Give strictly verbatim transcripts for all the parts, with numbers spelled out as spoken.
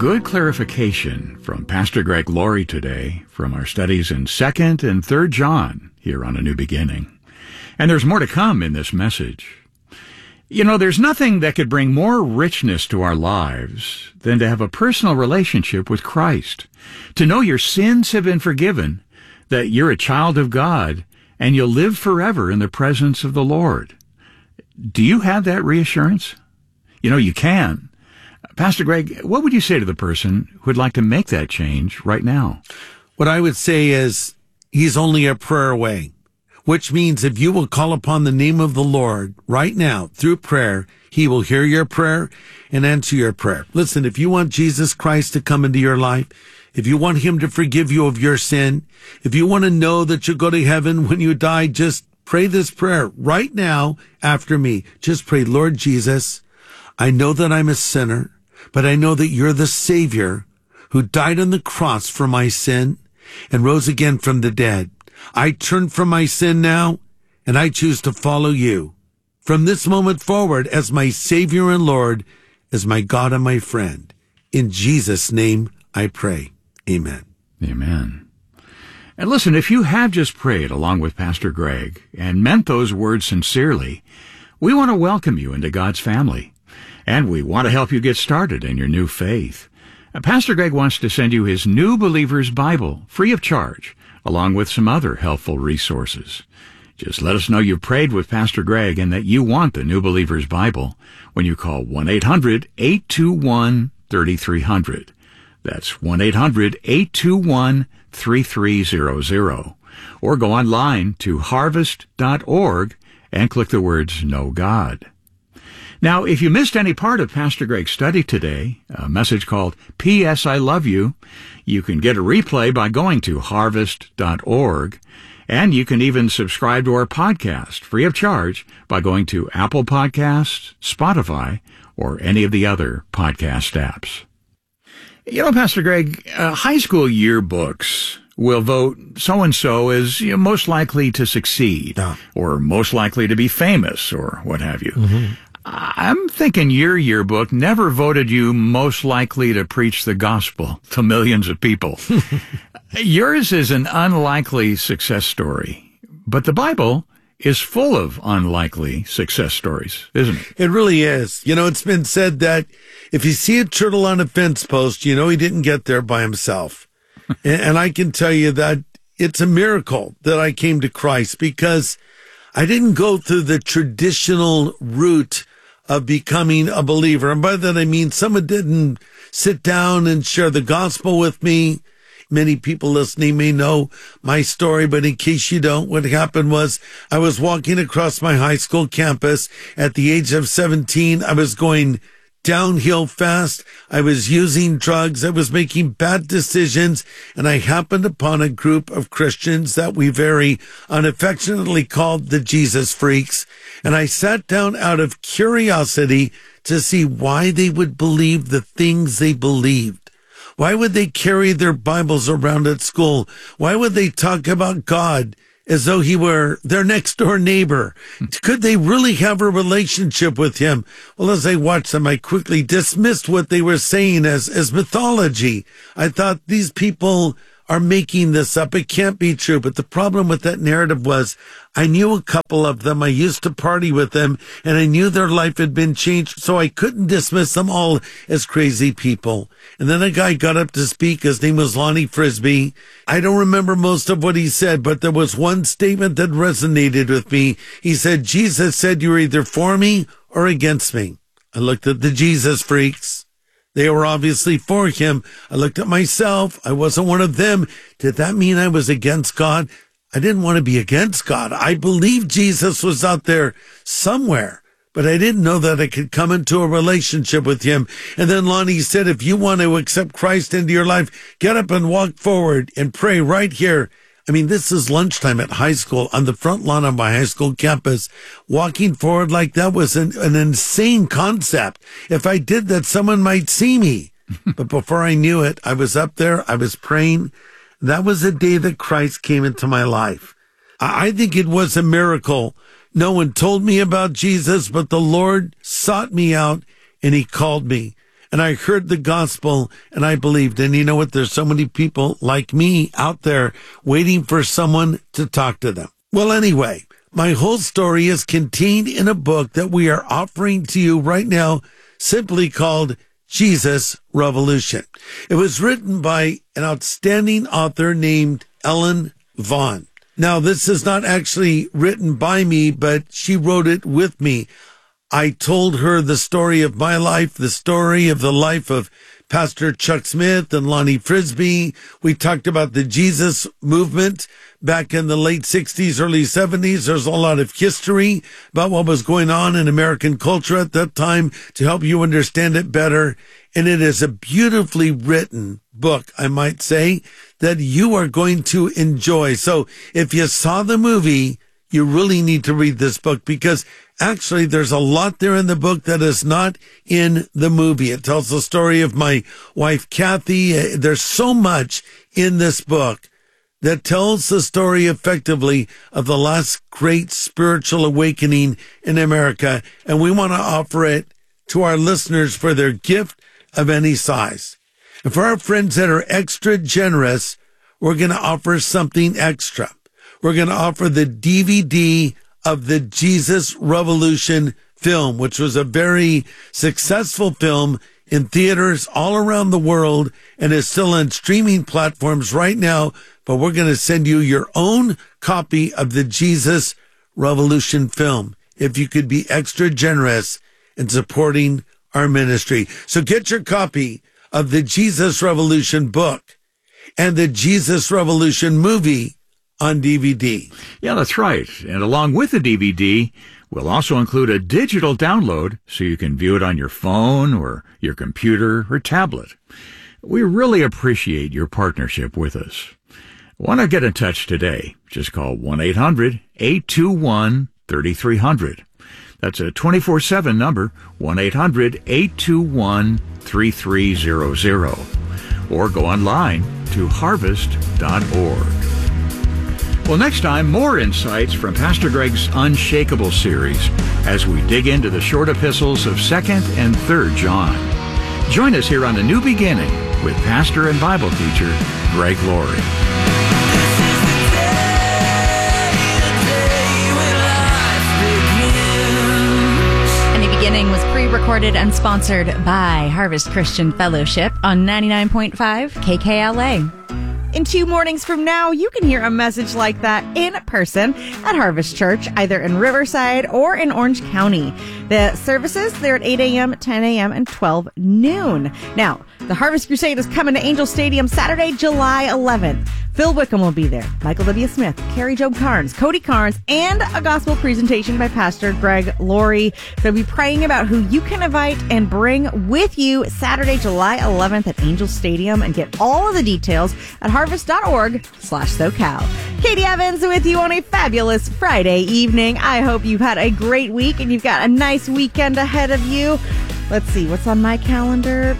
good clarification from Pastor Greg Laurie today from our studies in second and third John here on A New Beginning. And there's more to come in this message. You know, there's nothing that could bring more richness to our lives than to have a personal relationship with Christ, to know your sins have been forgiven, that you're a child of God, and you'll live forever in the presence of the Lord. Do you have that reassurance? You know, you can. Pastor Greg, what would you say to the person who would like to make that change right now? What I would say is he's only a prayer away, which means if you will call upon the name of the Lord right now through prayer, he will hear your prayer and answer your prayer. Listen, if you want Jesus Christ to come into your life, if you want him to forgive you of your sin, if you want to know that you'll go to heaven when you die, just pray this prayer right now after me. Just pray, Lord Jesus, I know that I'm a sinner, but I know that you're the Savior who died on the cross for my sin and rose again from the dead. I turn from my sin now, and I choose to follow you from this moment forward as my Savior and Lord, as my God and my friend. In Jesus' name I pray. Amen. Amen. And listen, if you have just prayed along with Pastor Greg and meant those words sincerely, we want to welcome you into God's family. And we want to help you get started in your new faith. Pastor Greg wants to send you his New Believer's Bible, free of charge, along with some other helpful resources. Just let us know you prayed with Pastor Greg and that you want the New Believer's Bible when you call one eight hundred eight two one three three zero zero. That's one eight hundred eight two one three three zero zero. Or go online to harvest dot org and click the words Know God. Now, if you missed any part of Pastor Greg's study today, a message called P S I Love You, you can get a replay by going to harvest dot org, and you can even subscribe to our podcast free of charge by going to Apple Podcasts, Spotify, or any of the other podcast apps. You know, Pastor Greg, uh, high school yearbooks will vote so-and-so as you know, most likely to succeed, yeah. or most likely to be famous, or what have you. Mm-hmm. I'm thinking your yearbook never voted you most likely to preach the gospel to millions of people. Yours is an unlikely success story, but the Bible is full of unlikely success stories, isn't it? It really is. You know, it's been said that if you see a turtle on a fence post, you know he didn't get there by himself. and, and I can tell you that it's a miracle that I came to Christ because I didn't go through the traditional route of becoming a believer. And by that I mean someone didn't sit down and share the gospel with me. Many people listening may know my story, but in case you don't, what happened was I was walking across my high school campus at the age of seventeen. I was going downhill fast. I was using drugs. I was making bad decisions. And I happened upon a group of Christians that we very unaffectionately called the Jesus Freaks. And I sat down out of curiosity to see why they would believe the things they believed. Why would they carry their Bibles around at school? Why would they talk about God as though he were their next door neighbor? Could they really have a relationship with him? Well, as I watched them, I quickly dismissed what they were saying as, as mythology. I thought these people are making this up. It can't be true. But the problem with that narrative was I knew a couple of them. I used to party with them and I knew their life had been changed. So I couldn't dismiss them all as crazy people. And then a guy got up to speak. His name was Lonnie Frisbee. I don't remember most of what he said, but there was one statement that resonated with me. He said, Jesus said you're either for me or against me. I looked at the Jesus Freaks. They were obviously for him. I looked at myself. I wasn't one of them. Did that mean I was against God? I didn't want to be against God. I believed Jesus was out there somewhere, but I didn't know that I could come into a relationship with him. And then Lonnie said, if you want to accept Christ into your life, get up and walk forward and pray right here. I mean, this is lunchtime at high school on the front lawn of my high school campus. Walking forward like that was an, an insane concept. If I did that, someone might see me. But before I knew it, I was up there. I was praying. That was the day that Christ came into my life. I, I think it was a miracle. No one told me about Jesus, but the Lord sought me out and he called me. and I heard the gospel and I believed. And you know what? There's so many people like me out there waiting for someone to talk to them. Well, anyway, my whole story is contained in a book that we are offering to you right now, simply called Jesus Revolution. It was written by an outstanding author named Ellen Vaughn. Now, this is not actually written by me, but she wrote it with me. I told her the story of my life, the story of the life of Pastor Chuck Smith and Lonnie Frisbee. We talked about the Jesus movement back in the late sixties, early seventies. There's a lot of history about what was going on in American culture at that time to help you understand it better. And it is a beautifully written book, I might say, that you are going to enjoy. So if you saw the movie, you really need to read this book, because actually there's a lot there in the book that is not in the movie. It tells the story of my wife, Kathy. There's so much in this book that tells the story effectively of the last great spiritual awakening in America. And we want to offer it to our listeners for their gift of any size. And for our friends that are extra generous, we're going to offer something extra. We're going to offer the D V D of the Jesus Revolution film, which was a very successful film in theaters all around the world and is still on streaming platforms right now. But we're going to send you your own copy of the Jesus Revolution film, if you could be extra generous in supporting our ministry. So get your copy of the Jesus Revolution book and the Jesus Revolution movie on D V D. Yeah, that's right. And along with the D V D, we'll also include a digital download so you can view it on your phone or your computer or tablet. We really appreciate your partnership with us. Want to get in touch today? Just call one eight hundred eight two one three three zero zero. That's a twenty-four seven number, one eight hundred eight two one three three zero zero. Or go online to harvest dot org. Well, next time, more insights from Pastor Greg's Unshakable series as we dig into the short epistles of second and third John. Join us here on A New Beginning with pastor and Bible teacher Greg Laurie. Beginning was pre-recorded and sponsored by Harvest Christian Fellowship on ninety-nine point five K K L A. In two mornings from now, you can hear a message like that in person at Harvest Church, either in Riverside or in Orange County. The services, they're at eight a.m., ten a.m., and twelve noon. Now, the Harvest Crusade is coming to Angel Stadium Saturday, July eleventh. Phil Wickham will be there, Michael W. Smith, Carrie Job Carnes, Cody Carnes, and a gospel presentation by Pastor Greg Laurie. They'll be praying about who you can invite and bring with you Saturday, July eleventh at Angel Stadium, and get all of the details at harvest dot org slash SoCal. Katie Evans with you on a fabulous Friday evening. I hope you've had a great week and you've got a nice weekend ahead of you. Let's see, what's on my calendar?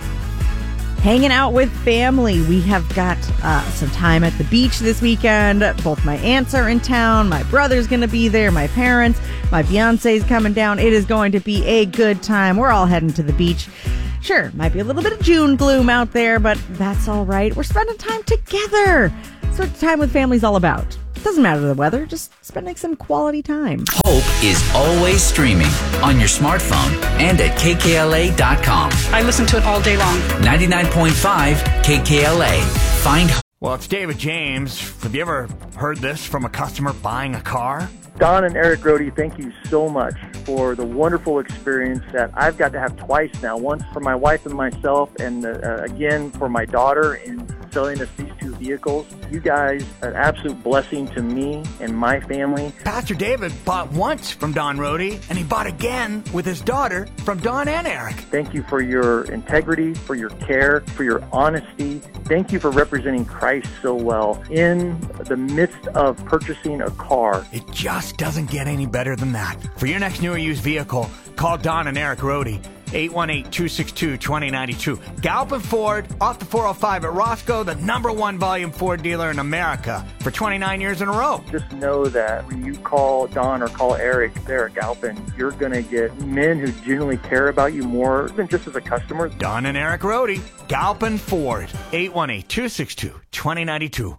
Hanging out with family. We have got uh, some time at the beach this weekend. Both my aunts are in town. My brother's going to be there. My parents. My fiance's coming down. It is going to be a good time. We're all heading to the beach. Sure, might be a little bit of June gloom out there, but that's all right. We're spending time together. That's what time with family's all about. Doesn't matter the weather, just spending some quality time. Hope is always streaming on your smartphone and at K K L A dot com. I listen to it all day long. ninety-nine point five K K L A. Find hope. Well, it's David James. Have you ever heard this from a customer buying a car? Don and Eric Grody, thank you so much for the wonderful experience that I've got to have twice now. Once for my wife and myself, and uh, again for my daughter in selling us these two vehicles. You guys are an absolute blessing to me and my family. Pastor David bought once from Don Rody, and he bought again with his daughter from Don and Eric. Thank you for your integrity, for your care, for your honesty. Thank you for representing Christ so well in the midst of purchasing a car. It just doesn't get any better than that. For your next new or used vehicle, call Don and Eric Rody. eight one eight, two six two, two zero nine two. Galpin Ford, off the four oh five at Roscoe, the number one volume Ford dealer in America for twenty-nine years in a row. Just know that when you call Don or call Eric there at Galpin, you're going to get men who genuinely care about you more than just as a customer. Don and Eric Rohde, Galpin Ford, eight one eight, two six two, two zero nine two.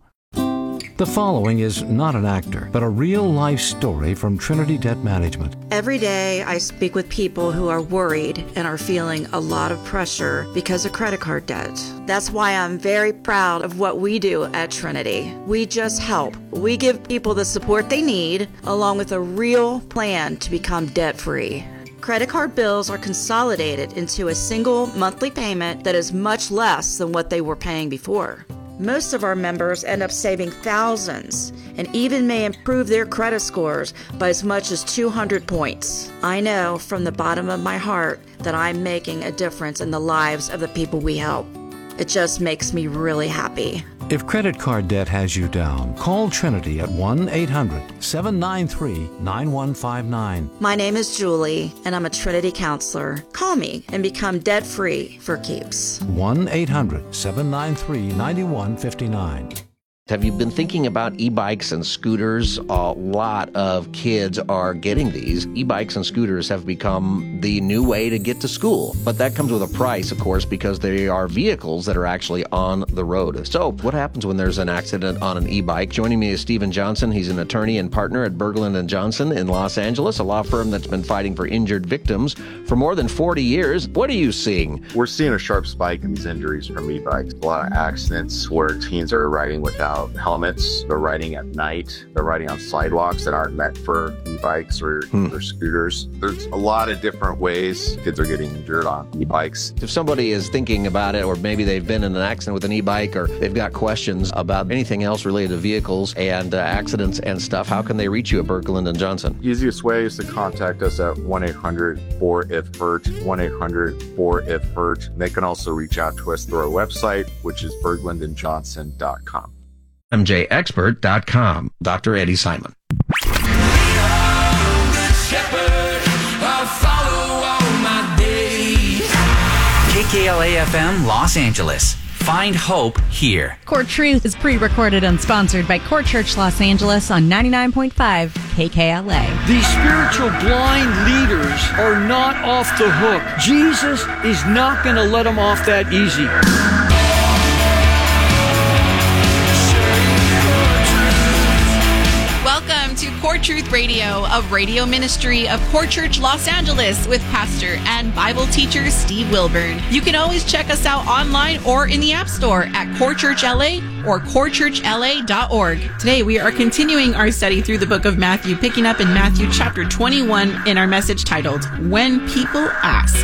The following is not an actor, but a real-life story from Trinity Debt Management. Every day I speak with people who are worried and are feeling a lot of pressure because of credit card debt. That's why I'm very proud of what we do at Trinity. We just help. We give people the support they need, along with a real plan to become debt-free. Credit card bills are consolidated into a single monthly payment that is much less than what they were paying before. Most of our members end up saving thousands and even may improve their credit scores by as much as two hundred points. I know from the bottom of my heart that I'm making a difference in the lives of the people we help. It just makes me really happy. If credit card debt has you down, call Trinity at one eight hundred, seven nine three, nine one five nine. My name is Julie, and I'm a Trinity counselor. Call me and become debt-free for keeps. one eight hundred, seven nine three, nine one five nine. Have you been thinking about e-bikes and scooters? A lot of kids are getting these. E-bikes and scooters have become the new way to get to school. But that comes with a price, of course, because they are vehicles that are actually on the road. So what happens when there's an accident on an e-bike? Joining me is Stephen Johnson. He's an attorney and partner at Berglund and Johnson in Los Angeles, a law firm that's been fighting for injured victims for more than forty years. What are you seeing? We're seeing a sharp spike in these injuries from e-bikes. A lot of accidents where teens are riding without helmets. They're riding at night. They're riding on sidewalks that aren't meant for e-bikes or, hmm. or scooters. There's a lot of different ways kids are getting injured on e-bikes. If somebody is thinking about it, or maybe they've been in an accident with an e-bike, or they've got questions about anything else related to vehicles and uh, accidents and stuff, how can they reach you at Berglund and Johnson? Easiest way is to contact us at one eight hundred, four I F, hurt, one eight hundred, four I F, hurt. They can also reach out to us through our website, which is berglund and johnson dot com. M J expert dot com. Doctor Eddie Simon. K K L A F M Los Angeles. Find hope here. Core Truth is pre-recorded and sponsored by Core Church Los Angeles on ninety-nine point five K K L A. These spiritual blind leaders are not off the hook. Jesus is not going to let them off that easy. Welcome to Core Truth Radio, a radio ministry of Core Church Los Angeles with pastor and Bible teacher Steve Wilburn. You can always check us out online or in the App Store at Core Church L A or core church L A dot org. Today we are continuing our study through the book of Matthew, picking up in Matthew chapter twenty-one in our message titled, When People Ask.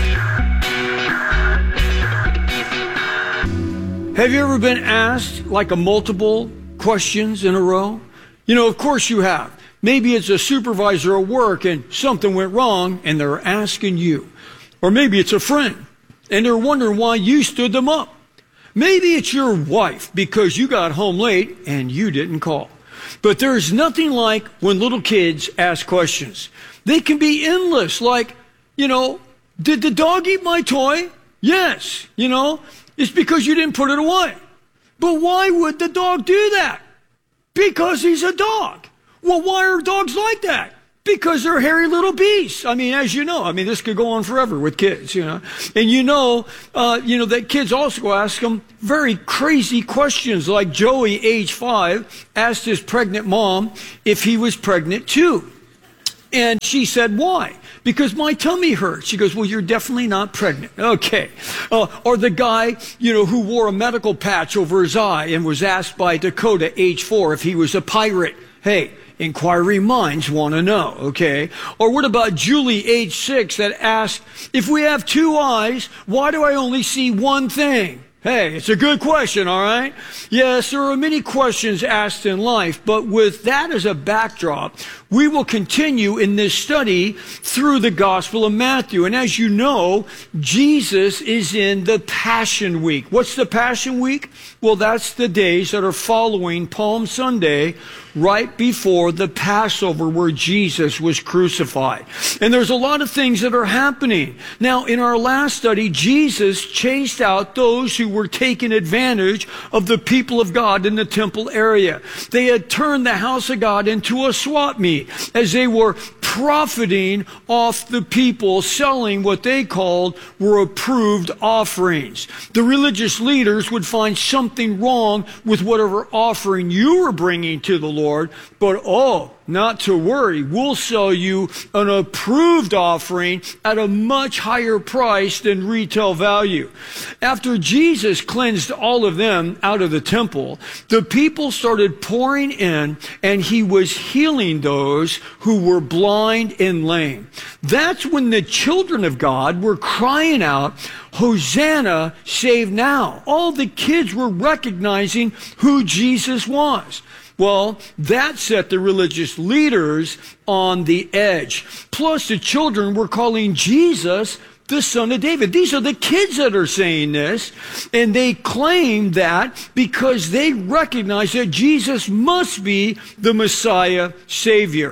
Have you ever been asked like a multiple questions in a row? You know, of course you have. Maybe it's a supervisor at work and something went wrong and they're asking you. Or maybe it's a friend and they're wondering why you stood them up. Maybe it's your wife because you got home late and you didn't call. But there's nothing like when little kids ask questions. They can be endless, like, you know, did the dog eat my toy? Yes. You know, it's because you didn't put it away. But why would the dog do that? Because he's a dog. Well, why are dogs like that? Because they're hairy little beasts. I mean, as you know, I mean, this could go on forever with kids, you know. And you know, uh, you know, that kids also ask them very crazy questions, like Joey, age five, asked his pregnant mom if he was pregnant too. And she said, why? Because my tummy hurts. She goes, well, you're definitely not pregnant. Okay. Uh, or the guy, you know, who wore a medical patch over his eye and was asked by Dakota, age four, if he was a pirate. Hey, inquiring minds want to know, okay? Or what about Julie, age six, that asked, if we have two eyes, why do I only see one thing? Hey, it's a good question, all right? Yes, there are many questions asked in life, but with that as a backdrop, we will continue in this study through the Gospel of Matthew. And as you know, Jesus is in the Passion Week. What's the Passion Week? Well, that's the days that are following Palm Sunday, right before the Passover where Jesus was crucified. And there's a lot of things that are happening. Now, in our last study, Jesus chased out those who were taking advantage of the people of God in the temple area. They had turned the house of God into a swap meet as they were profiting off the people, selling what they called were approved offerings. The religious leaders would find something wrong with whatever offering you were bringing to the Lord, but oh, not to worry, we'll sell you an approved offering at a much higher price than retail value. After Jesus cleansed all of them out of the temple, the people started pouring in, and he was healing those who were blind and lame. That's when the children of God were crying out, Hosanna, save now. All the kids were recognizing who Jesus was. Well, that set the religious leaders on the edge. Plus, the children were calling Jesus the Son of David. These are the kids that are saying this, and they claim that because they recognize that Jesus must be the Messiah Savior.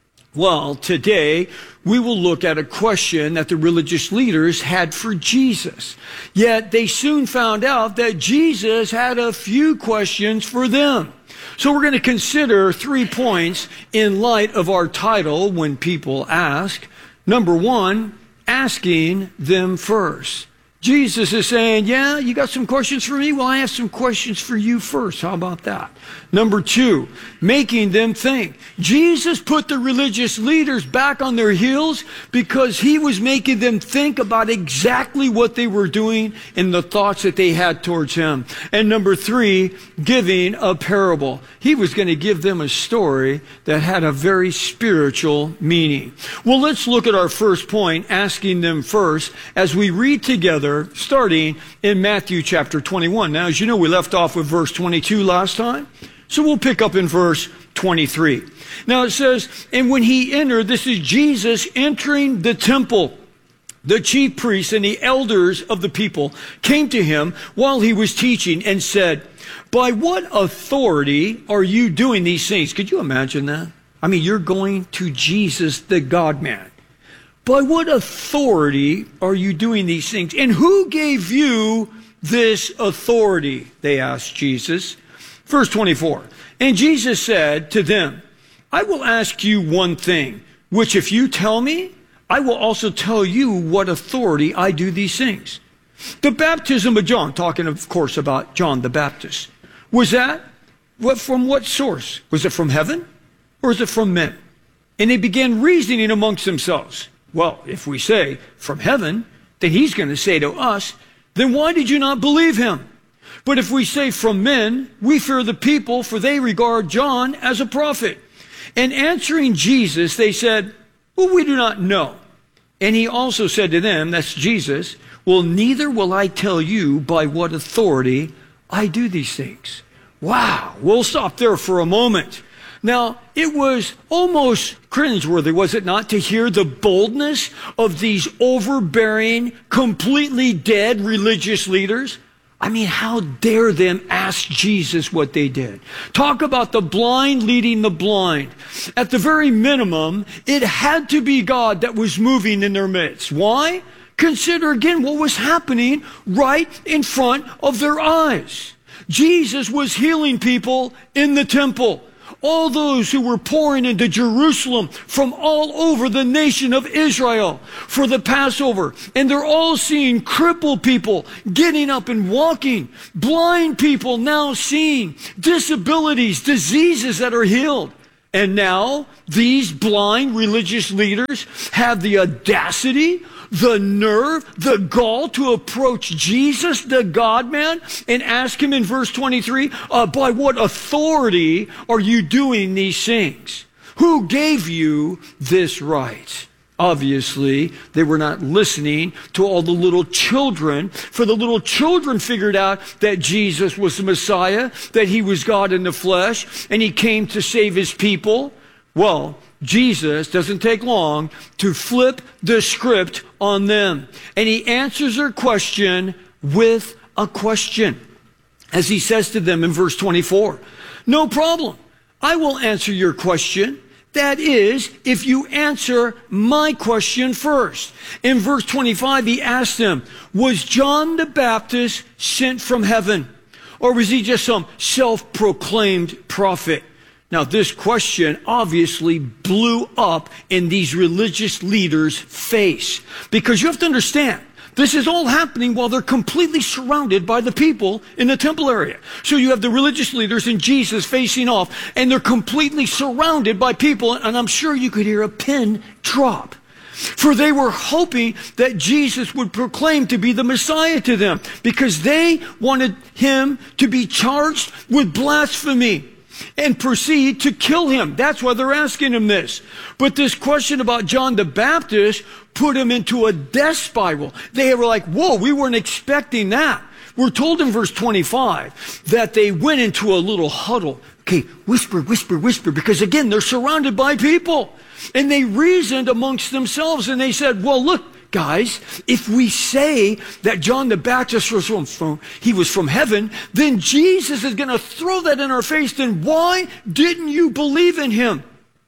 Well, today, we will look at a question that the religious leaders had for Jesus. Yet, they soon found out that Jesus had a few questions for them. So we're going to consider three points in light of our title, When People Ask. Number one, asking them first. Jesus is saying, yeah, you got some questions for me? Well, I have some questions for you first. How about that? Number two, making them think. Jesus put the religious leaders back on their heels because he was making them think about exactly what they were doing and the thoughts that they had towards him. And number three, giving a parable. He was going to give them a story that had a very spiritual meaning. Well, let's look at our first point, asking them first, as we read together, starting in Matthew chapter twenty-one. Now, as you know, we left off with verse twenty-two last time. So we'll pick up in verse twenty-three. Now it says, and when he entered, this is Jesus entering the temple. The chief priests and the elders of the people came to him while he was teaching and said, by what authority are you doing these things? Could you imagine that? I mean, you're going to Jesus, the God-man. By what authority are you doing these things? And who gave you this authority? They asked Jesus. Verse twenty-four, and Jesus said to them, I will ask you one thing, which if you tell me, I will also tell you what authority I do these things. The baptism of John, talking of course about John the Baptist, was that what, from what source? Was it from heaven or is it from men? And they began reasoning amongst themselves. Well, if we say from heaven, then he's going to say to us, then why did you not believe him? But if we say from men, we fear the people, for they regard John as a prophet. And answering Jesus, they said, well, we do not know. And he also said to them, that's Jesus, well, neither will I tell you by what authority I do these things. Wow, we'll stop there for a moment. Now, it was almost cringeworthy, was it not, to hear the boldness of these overbearing, completely dead religious leaders? I mean, how dare them ask Jesus what they did? Talk about the blind leading the blind. At the very minimum, it had to be God that was moving in their midst. Why? Consider again what was happening right in front of their eyes. Jesus was healing people in the temple. All those who were pouring into Jerusalem from all over the nation of Israel for the Passover. And they're all seeing crippled people getting up and walking, blind people now seeing, disabilities, diseases that are healed. And now these blind religious leaders have the audacity, the nerve, the gall to approach Jesus, the God-man, and ask him in verse twenty-three, uh, by what authority are you doing these things? Who gave you this right? Obviously, they were not listening to all the little children, for the little children figured out that Jesus was the Messiah, that he was God in the flesh, and he came to save his people. Well, Jesus doesn't take long to flip the script on them. And he answers their question with a question. As he says to them in verse twenty-four, no problem. I will answer your question. That is, if you answer my question first. In verse twenty-five, he asked them, was John the Baptist sent from heaven? Or was he just some self-proclaimed prophet? Now, this question obviously blew up in these religious leaders' face. Because you have to understand, this is all happening while they're completely surrounded by the people in the temple area. So you have the religious leaders and Jesus facing off, and they're completely surrounded by people, and I'm sure you could hear a pin drop. For they were hoping that Jesus would proclaim to be the Messiah to them, because they wanted him to be charged with blasphemy and proceed to kill him. That's why they're asking him this. But this question about John the Baptist put him into a death spiral. They were like, whoa, we weren't expecting that. We're told in verse twenty-five that they went into a little huddle. Okay, whisper, whisper, whisper, because again, they're surrounded by people. And they reasoned amongst themselves, and they said, well, look, guys, if we say that John the Baptist was from, from he was from heaven, then Jesus is going to throw that in our face. Then why didn't you believe in him?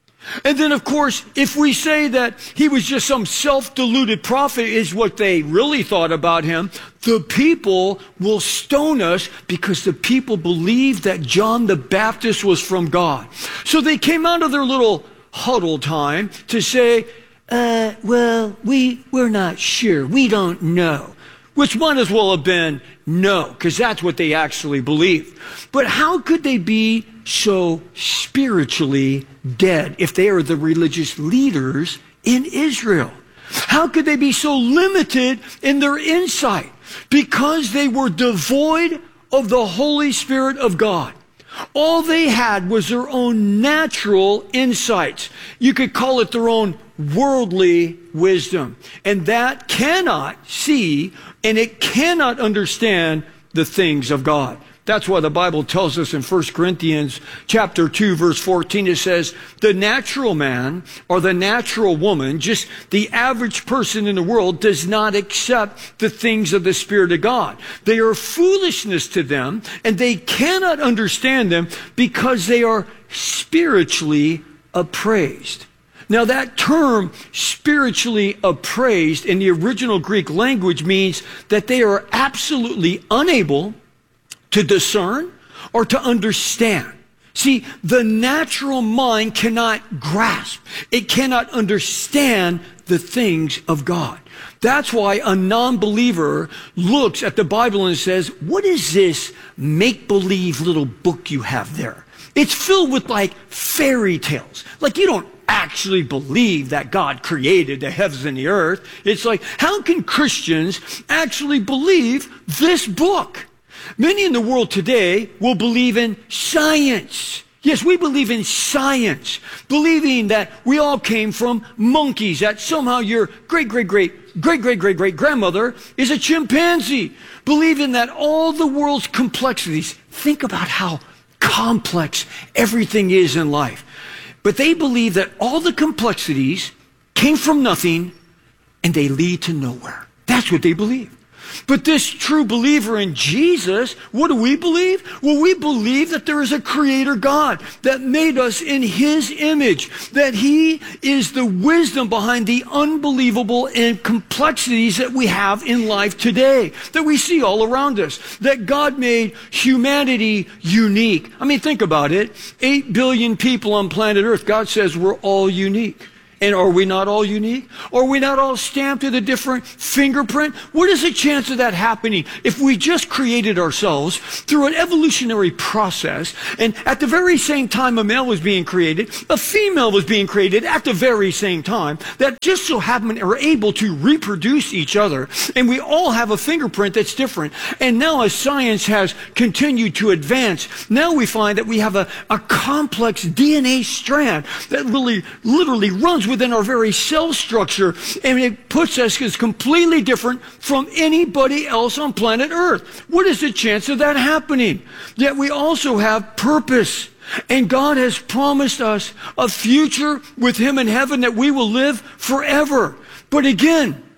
And then, of course, if we say that he was just some self-deluded prophet is what they really thought about him, the people will stone us because the people believed that John the Baptist was from God. So they came out of their little huddle time to say, Uh, well, we, we're not sure. We don't know. Which might as well have been no, because that's what they actually believed. But how could they be so spiritually dead if they are the religious leaders in Israel? How could they be so limited in their insight? Because they were devoid of the Holy Spirit of God. All they had was their own natural insights. You could call it their own worldly wisdom. And that cannot see and it cannot understand the things of God. That's why the Bible tells us in First Corinthians chapter two, verse fourteen, it says, the natural man or the natural woman, just the average person in the world, does not accept the things of the Spirit of God. They are foolishness to them, and they cannot understand them because they are spiritually appraised. Now that term, spiritually appraised, in the original Greek language means that they are absolutely unable to discern or to understand. See, the natural mind cannot grasp. It cannot understand the things of God. That's why a non-believer looks at the Bible and says, what is this make-believe little book you have there? It's filled with like fairy tales. Like you don't actually believe that God created the heavens and the earth. It's like, how can Christians actually believe this book? Many in the world today will believe in science. Yes, we believe in science, believing that we all came from monkeys, that somehow your great, great, great, great, great, great, great grandmother is a chimpanzee, believing that all the world's complexities, think about how complex everything is in life. But they believe that all the complexities came from nothing and they lead to nowhere. That's what they believe. But this true believer in Jesus, what do we believe? Well, we believe that there is a creator God that made us in his image, that he is the wisdom behind the unbelievable and complexities that we have in life today, that we see all around us, that God made humanity unique. I mean, think about it. Eight billion people on planet Earth. God says we're all unique. And are we not all unique? Are we not all stamped with a different fingerprint? What is the chance of that happening if we just created ourselves through an evolutionary process, and at the very same time a male was being created, a female was being created at the very same time, that just so happen are able to reproduce each other, and we all have a fingerprint that's different. And now as science has continued to advance, now we find that we have a, a complex D N A strand that really literally runs within our very cell structure, and it puts us as completely different from anybody else on planet Earth. What is the chance of that happening? Yet we also have purpose, and God has promised us a future with him in heaven that we will live forever. But again,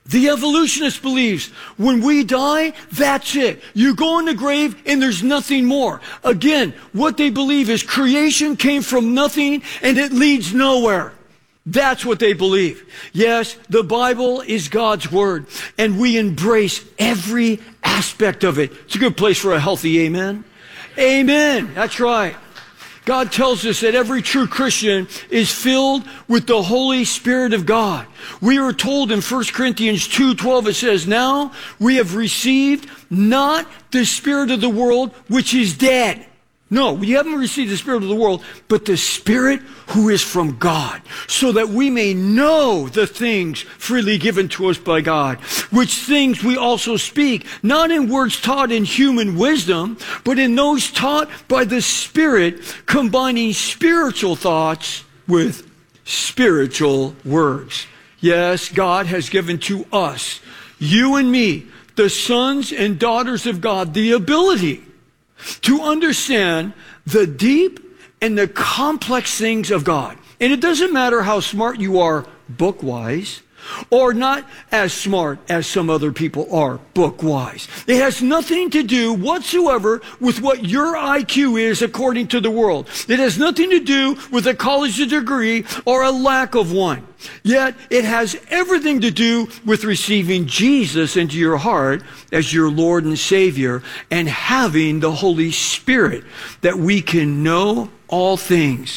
The evolutionist believes when we die, that's it. You go in the grave and there's nothing more. Again, what they believe is creation came from nothing and it leads nowhere. That's what they believe. Yes, the Bible is God's word, and we embrace every aspect of it. It's a good place for a healthy amen. Amen. That's right. God tells us that every true Christian is filled with the Holy Spirit of God. We are told in First Corinthians two twelve, it says, now we have received not the spirit of the world, which is dead. No, we haven't received the spirit of the world, but the Spirit who is from God, so that we may know the things freely given to us by God, which things we also speak, not in words taught in human wisdom, but in those taught by the Spirit, combining spiritual thoughts with spiritual words. Yes, God has given to us, you and me, the sons and daughters of God, the ability to understand the deep and the complex things of God. And it doesn't matter how smart you are book-wise, or not as smart as some other people are book-wise. It has nothing to do whatsoever with what your I Q is according to the world. It has nothing to do with a college degree or a lack of one. Yet it has everything to do with receiving Jesus into your heart as your Lord and Savior, and having the Holy Spirit, that we can know all things,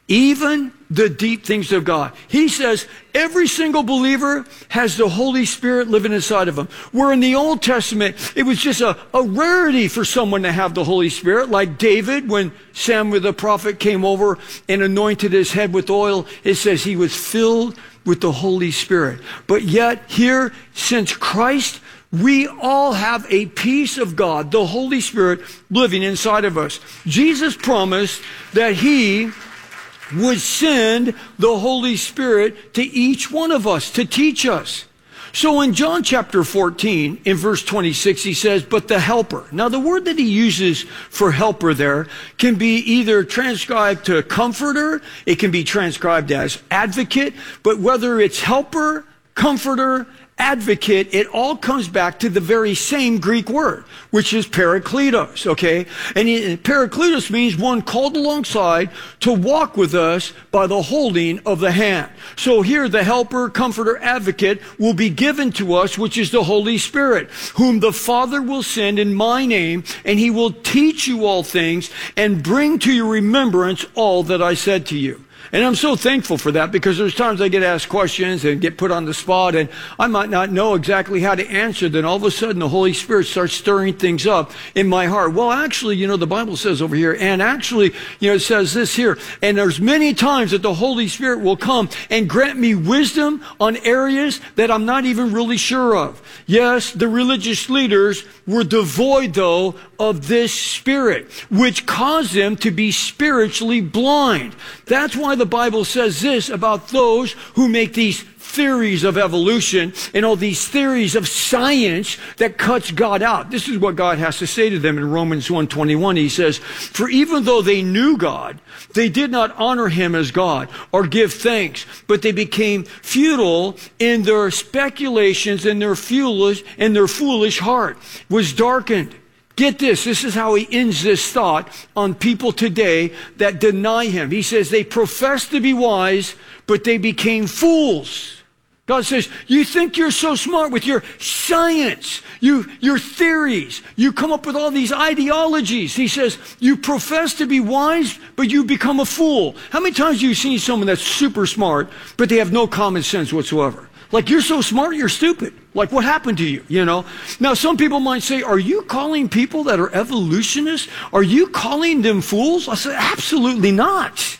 even the deep things of God. He says every single believer has the Holy Spirit living inside of them. Where in the Old Testament, it was just a, a rarity for someone to have the Holy Spirit, like David, when Samuel the prophet came over and anointed his head with oil. It says he was filled with the Holy Spirit. But yet here, since Christ, we all have a piece of God, the Holy Spirit, living inside of us. Jesus promised that he would send the Holy Spirit to each one of us to teach us. So in John chapter fourteen, in verse twenty-six, he says, but the helper. Now the word that he uses for helper there can be either transcribed to comforter, it can be transcribed as advocate, but whether it's helper, comforter, advocate, it all comes back to the very same Greek word, which is parakletos, okay? And parakletos means one called alongside to walk with us by the holding of the hand. So here the helper, comforter, advocate will be given to us, which is the Holy Spirit, whom the Father will send in my name, and he will teach you all things and bring to your remembrance all that I said to you. And I'm so thankful for that, because there's times I get asked questions and get put on the spot, and I might not know exactly how to answer. Then all of a sudden the Holy Spirit starts stirring things up in my heart. Well, actually, you know, the Bible says over here, and actually, you know, it says this here. And there's many times that the Holy Spirit will come and grant me wisdom on areas that I'm not even really sure of. Yes, the religious leaders were devoid, though, of this Spirit, which caused them to be spiritually blind. That's why the Bible says this about those who make these theories of evolution and all these theories of science that cuts God out. This is what God has to say to them in Romans one twenty-one. He says, for even though they knew God, they did not honor him as God or give thanks, but they became futile in their speculations, and their foolish and their foolish heart was darkened. Get this, this is how he ends this thought on people today that deny him. He says they profess to be wise, but they became fools. God says, you think you're so smart with your science, you, your theories. You come up with all these ideologies. He says, you profess to be wise, but you become a fool. How many times have you seen someone that's super smart, but they have no common sense whatsoever? Like, you're so smart, you're stupid. Like, what happened to you, you know? Now, some people might say, are you calling people that are evolutionists, are you calling them fools? I say, absolutely not.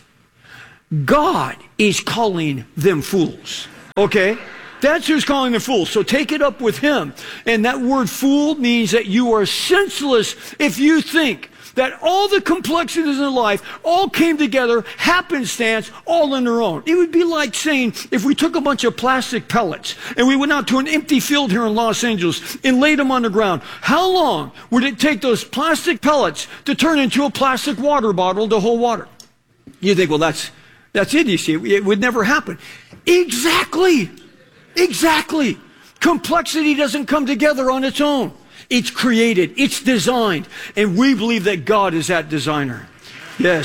God is calling them fools, okay? That's who's calling them fools. So take it up with him. And that word fool means that you are senseless if you think that all the complexities in life all came together, happenstance, all on their own. It would be like saying, if we took a bunch of plastic pellets and we went out to an empty field here in Los Angeles and laid them on the ground, how long would it take those plastic pellets to turn into a plastic water bottle to hold water? You think, well, that's, that's idiocy. It would never happen. Exactly. Exactly. Complexity doesn't come together on its own. It's created. It's designed. And we believe that God is that designer. Yes.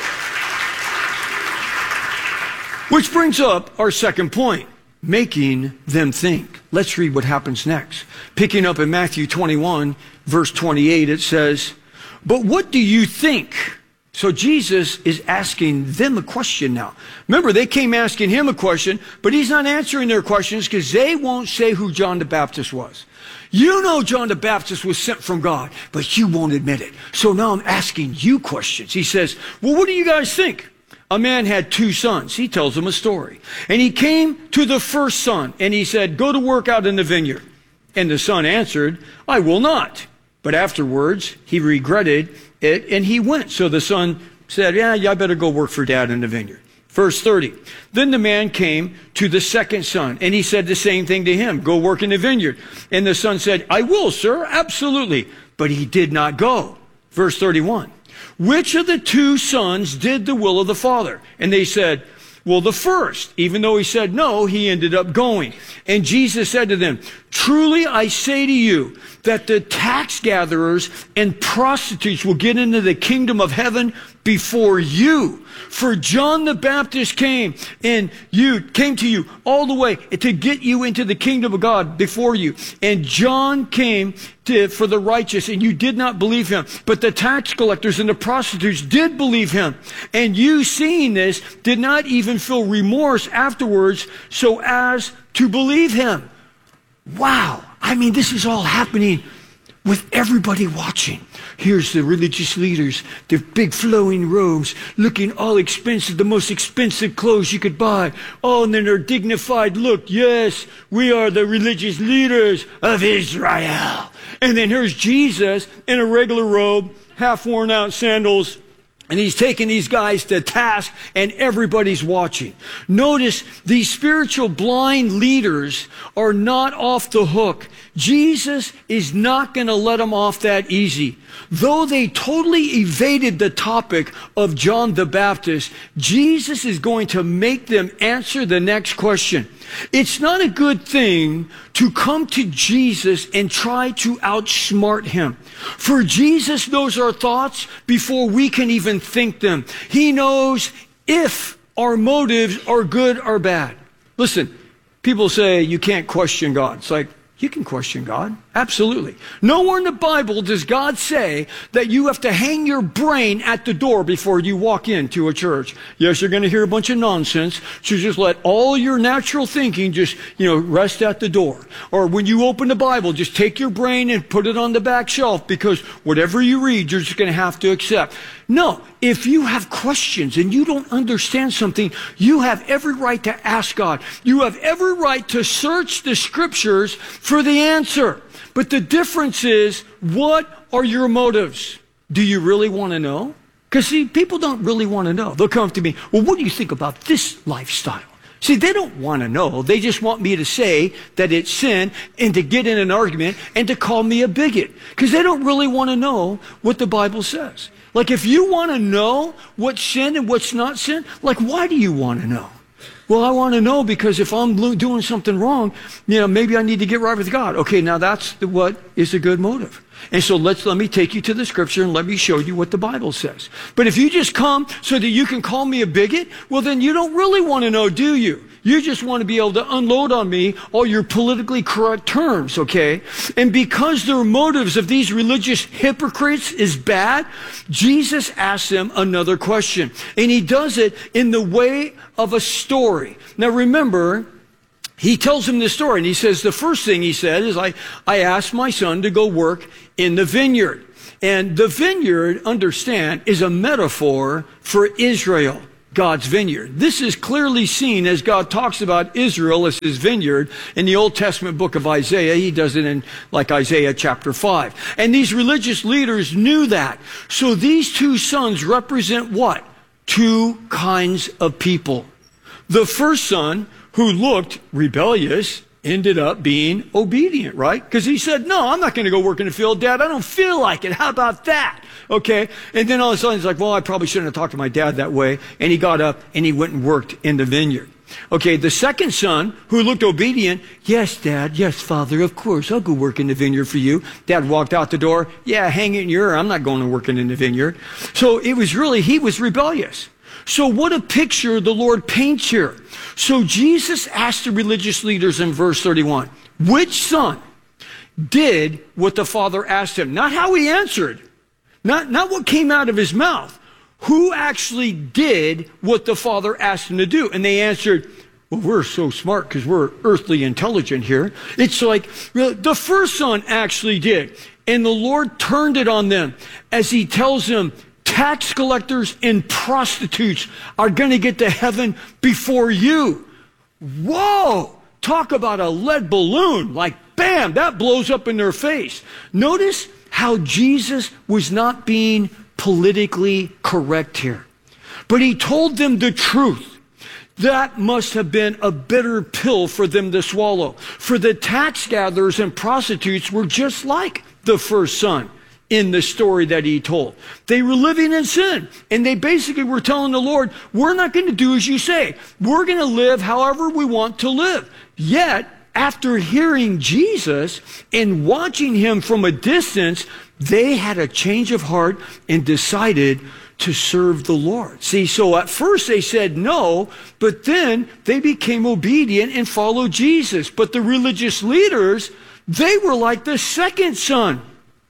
Which brings up our second point, making them think. Let's read what happens next. Picking up in Matthew twenty-one, verse twenty-eight, it says, "But what do you think?" So Jesus is asking them a question now. Remember, they came asking him a question, but he's not answering their questions because they won't say who John the Baptist was. You know John the Baptist was sent from God, but you won't admit it. So now I'm asking you questions. He says, well, what do you guys think? A man had two sons. He tells them a story. And he came to the first son, and he said, go to work out in the vineyard. And the son answered, I will not. But afterwards, he regretted it, and he went. So the son said, yeah, yeah, I better go work for dad in the vineyard. Verse thirty, then the man came to the second son, and he said the same thing to him, go work in the vineyard. And the son said, I will, sir, absolutely. But he did not go. Verse thirty-one, which of the two sons did the will of the father? And they said, well, the first. Even though he said no, he ended up going. And Jesus said to them, truly I say to you that the tax gatherers and prostitutes will get into the kingdom of heaven before you. For John the Baptist came and you came to you all the way to get you into the kingdom of God before you. And John came to, for the righteous, and you did not believe him. But the tax collectors and the prostitutes did believe him. And you, seeing this, did not even feel remorse afterwards so as to believe him. Wow. I mean, this is all happening with everybody watching. Here's the religious leaders, their big flowing robes, looking all expensive, the most expensive clothes you could buy. Oh, and then their dignified look. Yes, we are the religious leaders of Israel. And then here's Jesus in a regular robe, half worn out sandals, and he's taking these guys to task, and everybody's watching. Notice these spiritual blind leaders are not off the hook. Jesus is not going to let them off that easy. Though they totally evaded the topic of John the Baptist, Jesus is going to make them answer the next question. It's not a good thing to come to Jesus and try to outsmart him. For Jesus knows our thoughts before we can even think them. He knows if our motives are good or bad. Listen, people say you can't question God. It's like, you can question God. Absolutely. Nowhere in the Bible does God say that you have to hang your brain at the door before you walk into a church. Yes, you're going to hear a bunch of nonsense, so just let all your natural thinking just, you know, rest at the door. Or when you open the Bible, just take your brain and put it on the back shelf, because whatever you read, you're just going to have to accept. No, if you have questions and you don't understand something, you have every right to ask God. You have every right to search the scriptures for the answer. But the difference is, what are your motives? Do you really want to know? Because see, people don't really want to know. They'll come to me, well, what do you think about this lifestyle? See, they don't want to know. They just want me to say that it's sin and to get in an argument and to call me a bigot. Because they don't really want to know what the Bible says. Like, if you want to know what's sin and what's not sin, like, why do you want to know? Well, I want to know because if I'm doing something wrong, you know, maybe I need to get right with God. Okay, now that's the, what is a good motive. And so let's, let me take you to the scripture and let me show you what the Bible says. But if you just come so that you can call me a bigot, well, then you don't really want to know, do you? You just want to be able to unload on me all your politically correct terms, okay? And because their motives of these religious hypocrites is bad, Jesus asks them another question. And he does it in the way of a story. Now remember, he tells him this story, and he says, the first thing he said is, I, I asked my son to go work in the vineyard. And the vineyard, understand, is a metaphor for Israel, God's vineyard. This is clearly seen as God talks about Israel as his vineyard in the Old Testament book of Isaiah. He does it in like Isaiah chapter five. And these religious leaders knew that. So these two sons represent what? Two kinds of people. The first son, who looked rebellious, ended up being obedient, right? Because he said, no, I'm not going to go work in the field, Dad. I don't feel like it. How about that? Okay. And then all of a sudden he's like, well, I probably shouldn't have talked to my dad that way. And he got up and he went and worked in the vineyard. Okay, the second son, who looked obedient, yes, Dad, yes, Father, of course, I'll go work in the vineyard for you. Dad walked out the door, yeah, hang it in your ear, I'm not going to work in the vineyard. So it was really, he was rebellious. So what a picture the Lord paints here. So Jesus asked the religious leaders in verse thirty-one, which son did what the Father asked him? Not how he answered, not, not what came out of his mouth. Who actually did what the Father asked him to do? And they answered, well, we're so smart because we're earthly intelligent here. It's like, well, the first son actually did. And the Lord turned it on them as he tells them, tax collectors and prostitutes are going to get to heaven before you. Whoa! Talk about a lead balloon. Like, bam, that blows up in their face. Notice how Jesus was not being politically correct here, but he told them the truth. That must have been a bitter pill for them to swallow. For the tax gatherers and prostitutes were just like the first son in the story that he told. They were living in sin, and they basically were telling the Lord, we're not going to do as you say. We're going to live however we want to live. Yet, after hearing Jesus and watching him from a distance, they had a change of heart and decided to serve the Lord. See, so at first they said no, but then they became obedient and followed Jesus. But the religious leaders, they were like the second son.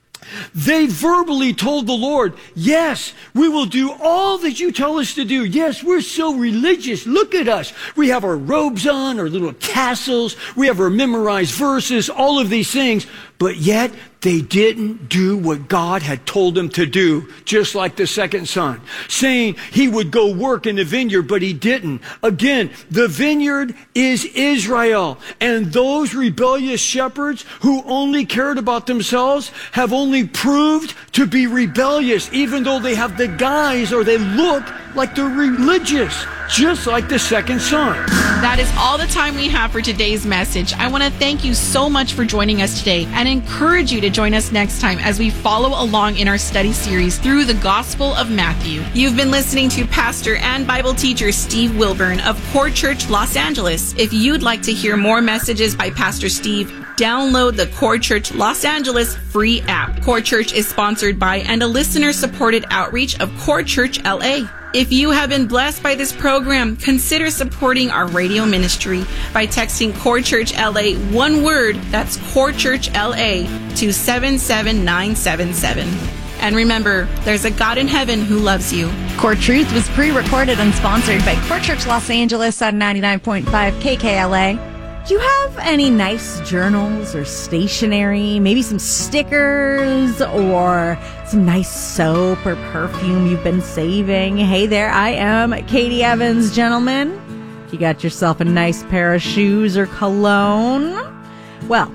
They verbally told the Lord, yes, we will do all that you tell us to do. Yes, we're so religious. Look at us. We have our robes on, our little tassels. We have our memorized verses, all of these things. But yet they didn't do what God had told them to do, just like the second son, saying he would go work in the vineyard, but he didn't. Again, the vineyard is Israel, and those rebellious shepherds who only cared about themselves have only proved to be rebellious, even though they have the guise or they look like they're religious, just like the second son. That is all the time we have for today's message. I want to thank you so much for joining us today and encourage you to join us next time as we follow along in our study series through the Gospel of Matthew. You've been listening to Pastor and Bible teacher Steve Wilburn of Core Church Los Angeles. If you'd like to hear more messages by Pastor Steve, download the Core Church Los Angeles free app. Core Church is sponsored by and a listener-supported outreach of Core Church L A. If you have been blessed by this program, consider supporting our radio ministry by texting Core Church L A, one word, that's Core Church L A, to seven seven nine seven seven. And remember, there's a God in heaven who loves you. Core Truth was pre-recorded and sponsored by Core Church Los Angeles on ninety-nine point five K K L A. Do you have any nice journals or stationery, maybe some stickers or some nice soap or perfume you've been saving? Hey there, I am Katie Evans, gentlemen. You got yourself a nice pair of shoes or cologne? Well,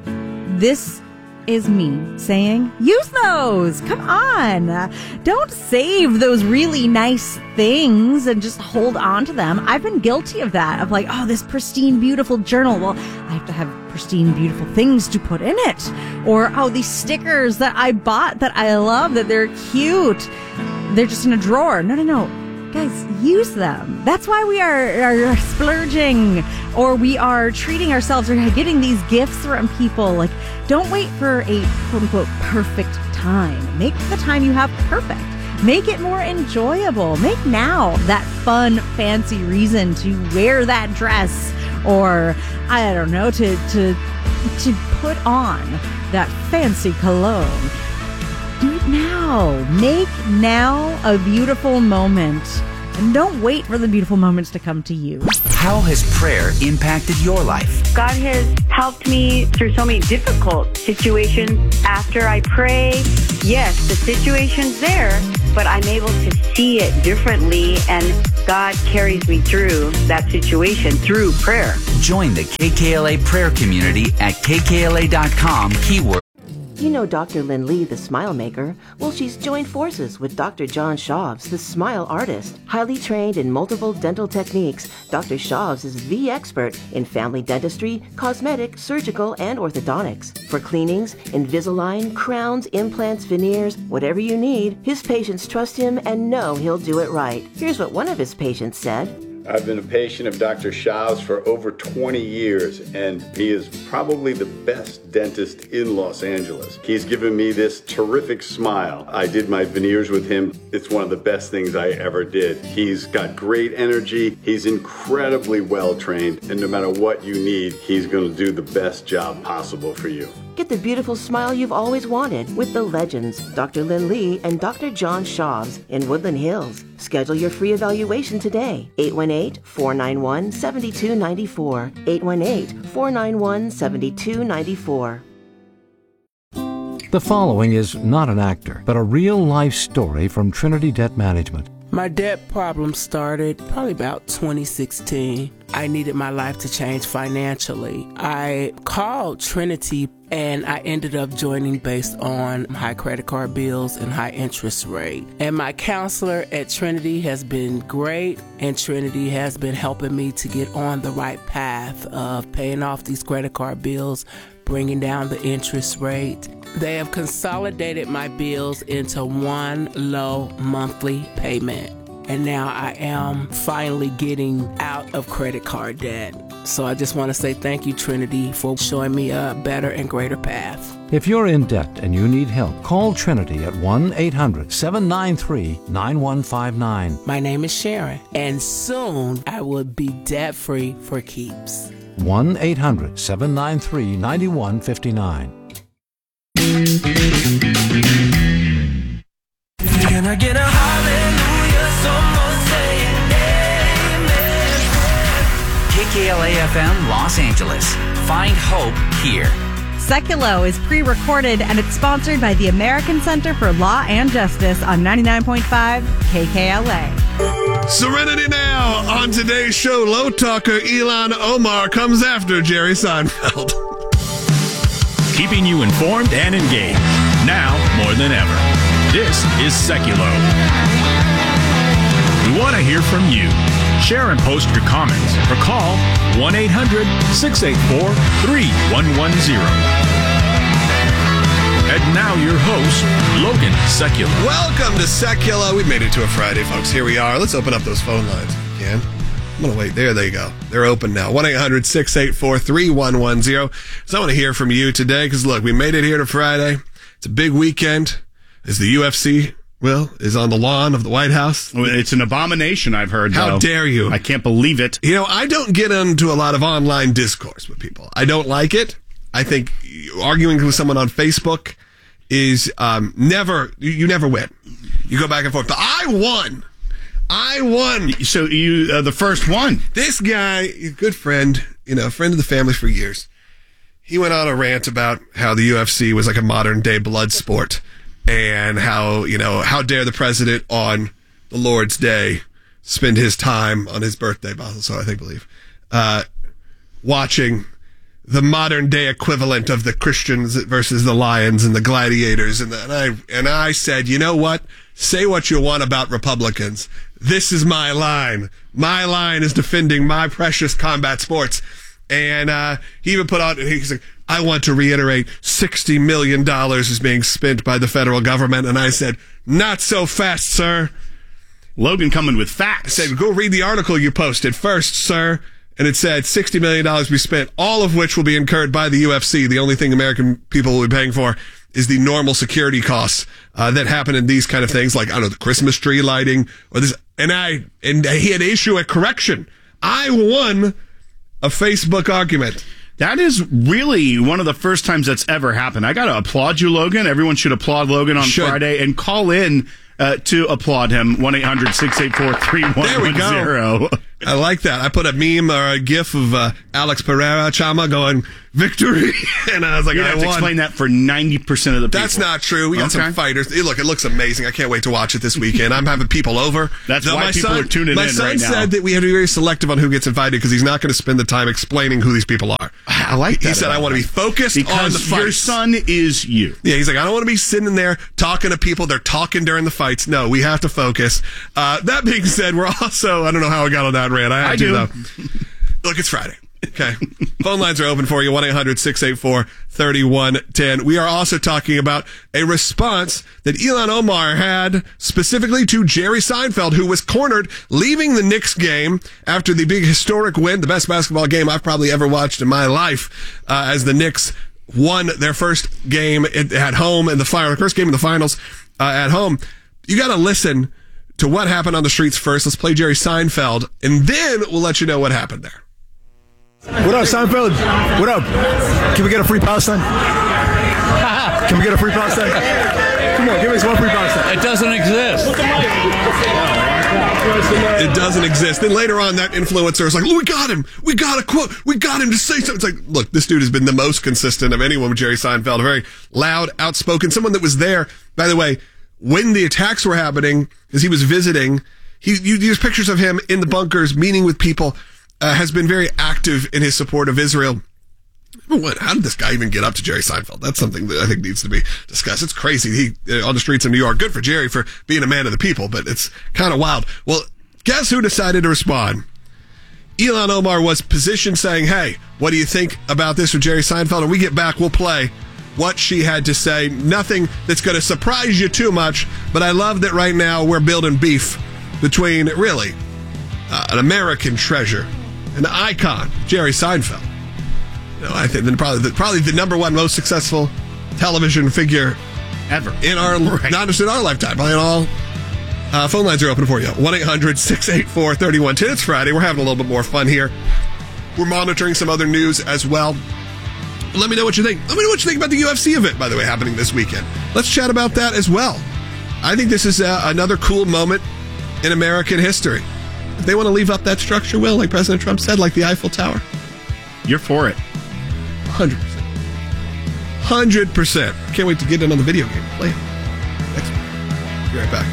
this is me saying, use those. Come on. Uh, don't save those really nice things and just hold on to them. I've been guilty of that, of like, oh, this pristine, beautiful journal. Well, I have to have pristine, beautiful things to put in it. Or, oh, these stickers that I bought that I love, that they're cute. They're just in a drawer. No, no, no. Guys, use them. That's why we are, are splurging, or we are treating ourselves or getting these gifts from people. Like, don't wait for a quote-unquote perfect time. Make the time you have perfect. Make it more enjoyable. Make now that fun, fancy reason to wear that dress, or, I don't know, to to to put on that fancy cologne. Do it now. Make now a beautiful moment. And don't wait for the beautiful moments to come to you. How has prayer impacted your life? God has helped me through so many difficult situations. After I pray, yes, the situation's there, but I'm able to see it differently, and God carries me through that situation through prayer. Join the K K L A prayer community at K K L A dot com, keyword. You know Doctor Lynn Lee, the Smile Maker? Well, she's joined forces with Doctor John Shavs, the Smile Artist. Highly trained in multiple dental techniques, Doctor Shavs is the expert in family dentistry, cosmetic, surgical, and orthodontics. For cleanings, Invisalign, crowns, implants, veneers, whatever you need, his patients trust him and know he'll do it right. Here's what one of his patients said. I've been a patient of Doctor Shav's for over twenty years, and he is probably the best dentist in Los Angeles. He's given me this terrific smile. I did my veneers with him. It's one of the best things I ever did. He's got great energy. He's incredibly well trained, and no matter what you need, he's going to do the best job possible for you. Get the beautiful smile you've always wanted with the legends, Doctor Lynn Lee and Doctor John Shavs in Woodland Hills. Schedule your free evaluation today. eight one eight, four nine one, seven two nine four. eight one eight, four nine one, seven two nine four. The following is not an actor, but a real-life story from Trinity Debt Management. My debt problem started probably about twenty sixteen. I needed my life to change financially. I called Trinity and I ended up joining based on high credit card bills and high interest rate. And my counselor at Trinity has been great, and Trinity has been helping me to get on the right path of paying off these credit card bills, bringing down the interest rate. They have consolidated my bills into one low monthly payment. And now I am finally getting out of credit card debt. So I just want to say thank you, Trinity, for showing me a better and greater path. If you're in debt and you need help, call Trinity at one eight hundred, seven nine three, nine one five nine. My name is Sharon, and soon I will be debt-free for keeps. one eight hundred, seven nine three, nine one five nine. Can I get a hallelujah? Someone say amen. K K L A F M Los Angeles. Find hope here. Seculo is pre-recorded and it's sponsored by the American Center for Law and Justice on ninety-nine point five K K L A. Serenity now. On today's show, Low Talker Elon Omar comes after Jerry Seinfeld. Keeping you informed and engaged, now more than ever. This is Seculo. We want to hear from you. Share and post your comments or call one eight hundred, six eight four, three one one zero. And now your host, Logan Seculo. Welcome to Seculo. We made it to a Friday, folks. Here we are. Let's open up those phone lines if we can. I'm going to wait. There they go. They're open now. one eight hundred, six eight four, three one one zero. So I want to hear from you today because, look, we made it here to Friday. It's a big weekend as the U F C, Will, is on the lawn of the White House. It's an abomination, I've heard. How though. dare you? I can't believe it. You know, I don't get into a lot of online discourse with people. I don't like it. I think arguing with someone on Facebook is um, never, you never win. You go back and forth. But I won. I won. So you, uh, the first one. This guy, a good friend, you know, friend of the family for years. He went on a rant about how the U F C was like a modern day blood sport and how, you know, how dare the president on the Lord's Day spend his time on his birthday, so I think, believe, uh, watching the modern day equivalent of the Christians versus the Lions and the Gladiators. And, the, and I, and I said, you know what? Say what you want about Republicans. This is my line. My line is defending my precious combat sports. And, uh, he even put out, he's like, I want to reiterate sixty million dollars is being spent by the federal government. And I said, not so fast, sir. Logan coming with facts. I said, go read the article you posted first, sir. And it said sixty million dollars be spent, all of which will be incurred by the U F C. The only thing American people will be paying for is the normal security costs uh, that happen in these kind of things, like, I don't know, the Christmas tree lighting or this. And I, and he had issue a correction. I won a Facebook argument. That is really one of the first times that's ever happened. I got to applaud you, Logan. Everyone should applaud Logan on should. Friday and call in uh, to applaud him. one eight hundred, six eight four, three one one zero. There we go. I like that. I put a meme or a gif of uh, Alex Pereira Chama going, victory. And I was like, you I have won. to explain that for ninety percent of the people. That's not true. We got okay. some fighters. Hey, look, it looks amazing. I can't wait to watch it this weekend. I'm having people over. That's Though why people son, are tuning my in son right now. said that we have to be very selective on who gets invited because he's not going to spend the time explaining who these people are. I like that. He said, I want to be focused because on the fights. Your son is you. Yeah, he's like, I don't want to be sitting there talking to people. They're talking during the fights. No, we have to focus. Uh, that being said, we're also, I don't know how I got on that rant. I, had I to, do. though. Look, it's Friday. Okay. Phone lines are open for you, one eight hundred six eight four three one one zero. We are also talking about a response that Ilhan Omar had specifically to Jerry Seinfeld, who was cornered leaving the Knicks game after the big historic win, the best basketball game I've probably ever watched in my life, uh, as the Knicks won their first game at, at home in the final, first game in the finals uh, at home. You got to listen to what happened on the streets first. Let's play Jerry Seinfeld, and then we'll let you know what happened there. What up, Seinfeld? What up? Can we get a free Palestine? Can we get a free Palestine? Come on, give us one free Palestine. It doesn't exist. It doesn't exist. Then later on, that influencer is like, we got him. We got a quote. We got him to say something. It's like, look, this dude has been the most consistent of anyone with Jerry Seinfeld. A very loud, outspoken, someone that was there. By the way, when the attacks were happening, as he was visiting, he you use pictures of him in the bunkers, meeting with people. Uh, has been very active in his support of Israel. What, how did this guy even get up to Jerry Seinfeld? That's something that I think needs to be discussed. It's crazy. He uh, on the streets of New York. Good for Jerry for being a man of the people, but it's kind of wild. Well, guess who decided to respond? Ilhan Omar was positioned saying, hey, what do you think about this with Jerry Seinfeld? And we get back, we'll play what she had to say. Nothing that's going to surprise you too much, but I love that right now we're building beef between, really, uh, an American treasure, an icon, Jerry Seinfeld. You know, I think then probably the, probably the number one most successful television figure ever in our right. not just in our lifetime, but in all. Uh, phone lines are open for you. one eight hundred six eight four three one one zero. It's Friday. We're having a little bit more fun here. We're monitoring some other news as well. Let me know what you think. Let me know what you think about the U F C event, by the way, happening this weekend. Let's chat about that as well. I think this is uh, another cool moment in American history. If they want to leave up that structure, Will, like President Trump said, like the Eiffel Tower. You're for it. one hundred percent. one hundred percent. Can't wait to get in on the video game. Play it. Next week. Be right back.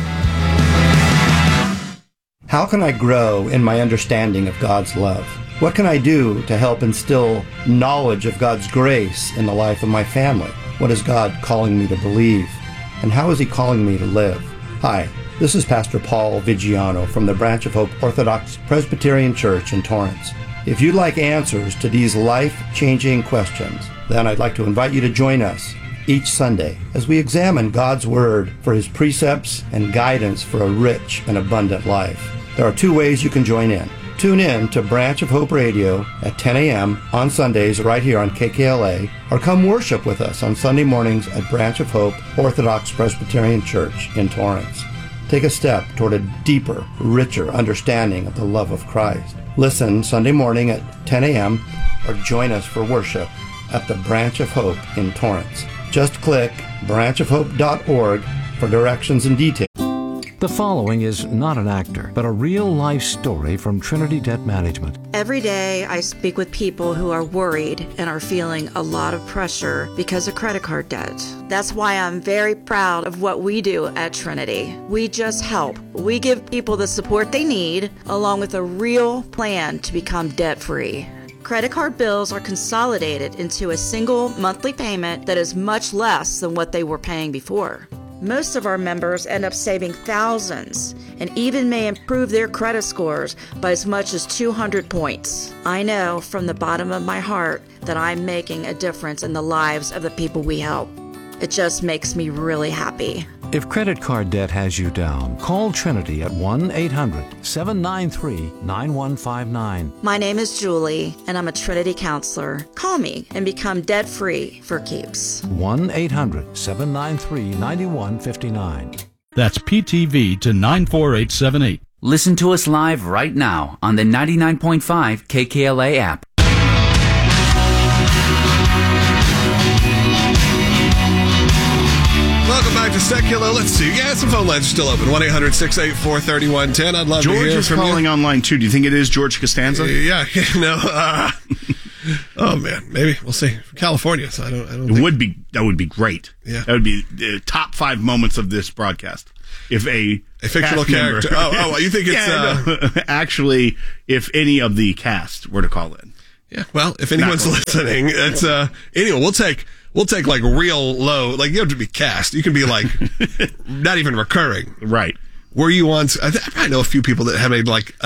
How can I grow in my understanding of God's love? What can I do to help instill knowledge of God's grace in the life of my family? What is God calling me to believe? And how is He calling me to live? Hi. This is Pastor Paul Vigiano from the Branch of Hope Orthodox Presbyterian Church in Torrance. If you'd like answers to these life-changing questions, then I'd like to invite you to join us each Sunday as we examine God's Word for His precepts and guidance for a rich and abundant life. There are two ways you can join in. Tune in to Branch of Hope Radio at ten a.m. on Sundays right here on K K L A, or come worship with us on Sunday mornings at Branch of Hope Orthodox Presbyterian Church in Torrance. Take a step toward a deeper, richer understanding of the love of Christ. Listen Sunday morning at ten a.m. or join us for worship at the Branch of Hope in Torrance. Just click branch of hope dot org for directions and details. The following is not an actor, but a real-life story from Trinity Debt Management. Every day I speak with people who are worried and are feeling a lot of pressure because of credit card debt. That's why I'm very proud of what we do at Trinity. We just help. We give people the support they need, along with a real plan to become debt-free. Credit card bills are consolidated into a single monthly payment that is much less than what they were paying before. Most of our members end up saving thousands and even may improve their credit scores by as much as two hundred points. I know from the bottom of my heart that I'm making a difference in the lives of the people we help. It just makes me really happy. If credit card debt has you down, call Trinity at one eight hundred seven nine three nine one five nine. My name is Julie, and I'm a Trinity counselor. Call me and become debt-free for keeps. one eight hundred seven nine three nine one five nine. That's P T V to nine four eight seven eight. Listen to us live right now on the ninety-nine point five K K L A app. Welcome back to Secular. Let's see. Yeah, some phone lines are still open. one eight hundred six eight four three one one zero. I'd love George to hear is from calling you. online, too. Do you think it is George Costanza? Uh, yeah, you know. Uh, oh, man. Maybe. We'll see. From California, so I don't, I don't It think... would be, that would be great. Yeah. That would be the top five moments of this broadcast. If a... A fictional character. Member, oh, oh, you think it's... yeah, uh... no, actually, if any of the cast were to call in. Yeah, well, if anyone's listening, it's... uh. Anyway, we'll take... We'll take like real low, like you have to be cast. You can be like not even recurring. Right. Were you once, I, th- I probably know a few people that have made like a,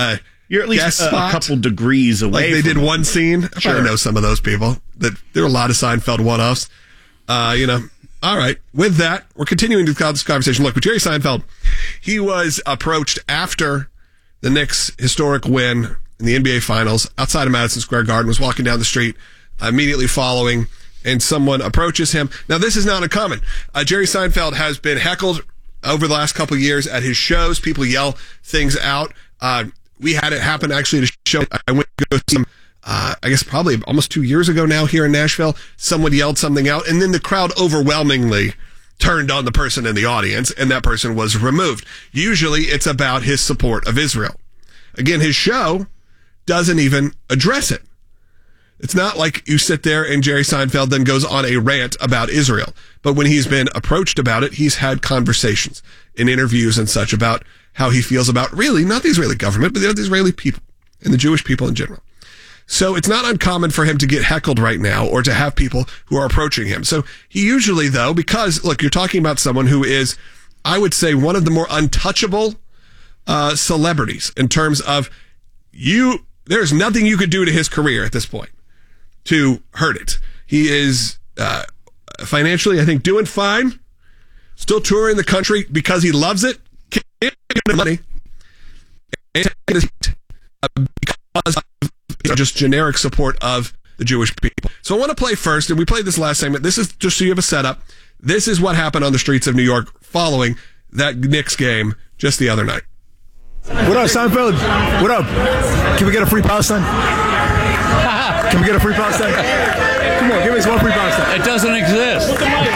You're at least guest a, spot. a couple degrees away. Like they from did it. one scene. I Sure. probably know some of those people. That there are a lot of Seinfeld one-offs. Uh, you know. All right. With that, we're continuing to have this conversation. Look, with Jerry Seinfeld, he was approached after the Knicks' historic win in the N B A Finals outside of Madison Square Garden, was walking down the street, uh, immediately following, and someone approaches him. Now, this is not uncommon. Uh, Jerry Seinfeld has been heckled over the last couple of years at his shows. People yell things out. Uh, we had it happen actually at a show. I went to go see some, uh, I guess probably almost two years ago now here in Nashville. Someone yelled something out, and then the crowd overwhelmingly turned on the person in the audience, and that person was removed. Usually it's about his support of Israel. Again, his show doesn't even address it. It's not like you sit there and Jerry Seinfeld then goes on a rant about Israel. But when he's been approached about it, he's had conversations in interviews and such about how he feels about really not the Israeli government, but the Israeli people and the Jewish people in general. So it's not uncommon for him to get heckled right now or to have people who are approaching him. So he usually, though, because, look, you're talking about someone who is, I would say, one of the more untouchable uh, celebrities in terms of you, there's nothing you could do to his career at this point to hurt it. He is uh, financially, I think, doing fine, still touring the country because he loves it, can't get money, and because of just generic support of the Jewish people. So I want to play first, and we played this last segment. This is just so you have a setup. This is what happened on the streets of New York following that Knicks game just the other night. What up, Seinfeld? What up? Can we get a free Palestine? Can we get a free Palestine? Come on, give us one free Palestine. It doesn't exist.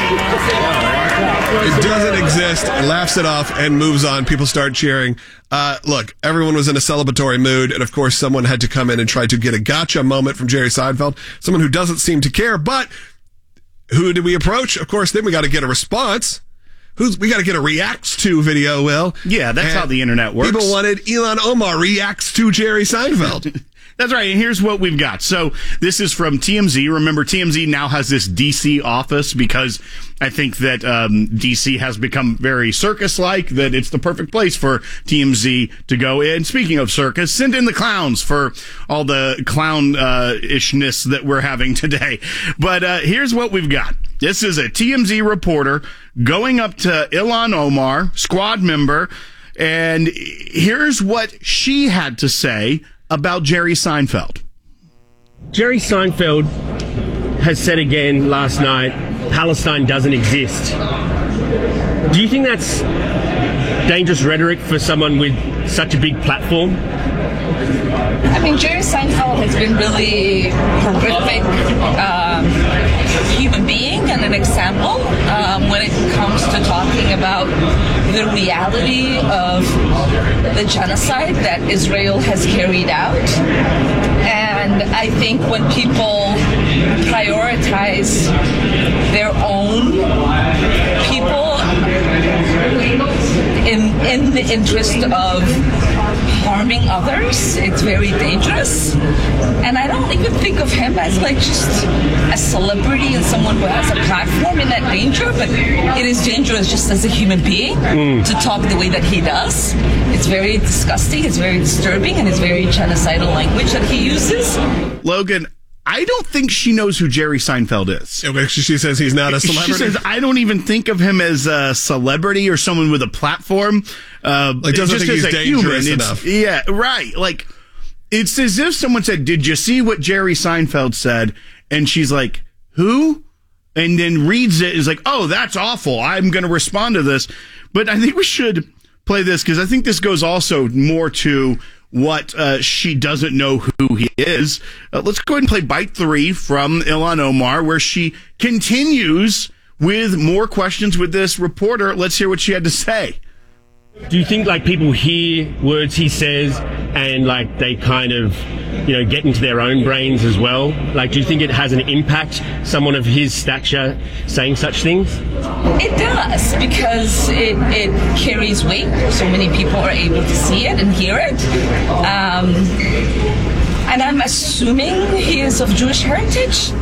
It doesn't exist, laughs it off, and moves on. People start cheering. Uh, look, everyone was in a celebratory mood, and of course, someone had to come in and try to get a gotcha moment from Jerry Seinfeld, someone who doesn't seem to care. But who did we approach? Of course, then we got to get a response. Who's we got to get a reacts to video, Will. Yeah, that's And how the internet works. People wanted Ilhan Omar reacts to Jerry Seinfeld. That's right. And here's what we've got. So this is from T M Z. Remember, T M Z now has this D C office because I think that um, D C has become very circus-like, that it's the perfect place for T M Z to go in. Speaking of circus, send in the clowns for all the clown-ishness that we're having today. But uh, here's what we've got. This is a T M Z reporter going up to Ilhan Omar, squad member, and here's what she had to say about Jerry Seinfeld. Jerry Seinfeld has said again last night, Palestine doesn't exist. Do you think that's dangerous rhetoric for someone with such a big platform? I mean, Jerry Seinfeld has been really horrific um, human being and an example um, when it comes to talking about the reality of the genocide that Israel has carried out. And I think when people prioritize their own people in in the interest of harming others, it's very dangerous. And I don't even think of him as like just a celebrity and someone who has a platform in that danger, but it is dangerous just as a human being mm. to talk the way that he does. It's very disgusting, it's very disturbing, and it's very genocidal language that he uses. Logan, I don't think she knows who Jerry Seinfeld is. Okay, she says he's not a celebrity. She says, I don't even think of him as a celebrity or someone with a platform. Uh, like, doesn't just think as he's a dangerous human. enough. It's, yeah, right. Like, it's as if someone said, did you see what Jerry Seinfeld said? And she's like, who? And then reads it, is like, oh, that's awful. I'm going to respond to this. But I think we should play this because I think this goes also more to what uh, she doesn't know who he is. Uh, let's go ahead and play bite three from Ilhan Omar, where she continues with more questions with this reporter. Let's hear what she had to say. Do you think like people hear words he says and like they kind of, you know, get into their own brains as well? Like, do you think it has an impact, someone of his stature saying such things? It does, because it, it carries weight. So many people are able to see it and hear it. Um, and I'm assuming he is of Jewish heritage.